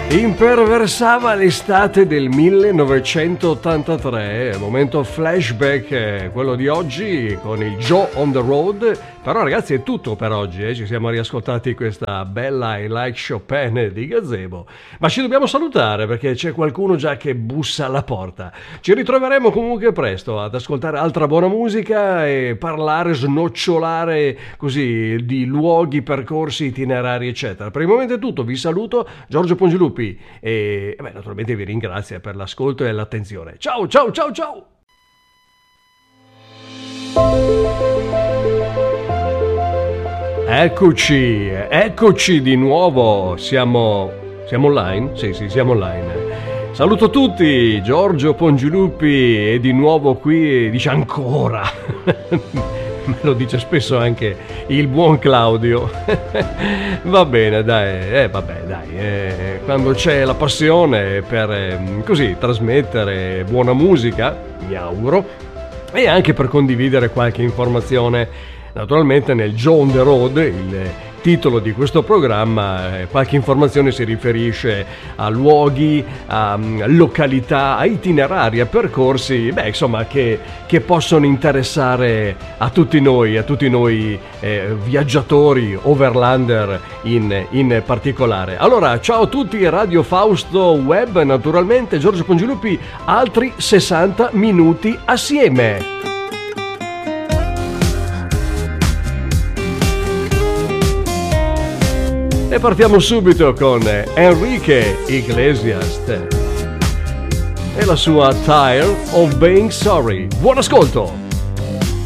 Imperversava l'estate del 1983, momento flashback, quello di oggi con il Joe on the Road. Però ragazzi è tutto per oggi, ci siamo riascoltati questa bella I Like Chopin di Gazebo, ma ci dobbiamo salutare perché c'è qualcuno già che bussa alla porta. Ci ritroveremo comunque presto ad ascoltare altra buona musica e parlare, snocciolare così di luoghi, percorsi, itinerari eccetera. Per il momento è tutto, vi saluto, Giorgio Pongilupi e naturalmente vi ringrazio per l'ascolto e l'attenzione. Ciao ciao ciao ciao! Eccoci di nuovo, siamo online? Sì, siamo online. Saluto tutti, Giorgio Pongilupi è di nuovo qui, dice ancora, me lo dice spesso anche il buon Claudio. Va bene, dai, quando c'è la passione per così trasmettere buona musica, mi auguro, e anche per condividere qualche informazione. Naturalmente nel Joe on the Road, il titolo di questo programma, qualche informazione si riferisce a luoghi, a località, a itinerari, a percorsi, insomma che possono interessare a tutti noi viaggiatori, overlander in particolare. Allora, ciao a tutti, Radio Fausto Web, naturalmente Giorgio Pongilupi, altri 60 minuti assieme. E partiamo subito con Enrique Iglesias e la sua Tired of Being Sorry. Buon ascolto!